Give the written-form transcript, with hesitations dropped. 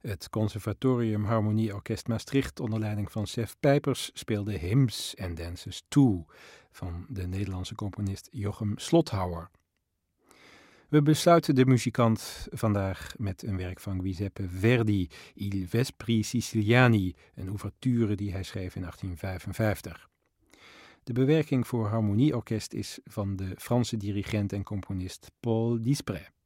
Het Conservatorium Harmonieorkest Maastricht onder leiding van Sef Pijpers speelde Hymns and Dances 2 van de Nederlandse componist Jochem Slothauer. We besluiten de muzikant vandaag met een werk van Giuseppe Verdi, Il Vespri Siciliani, een ouverture die hij schreef in 1855. De bewerking voor harmonieorkest is van de Franse dirigent en componist Paul Disprez.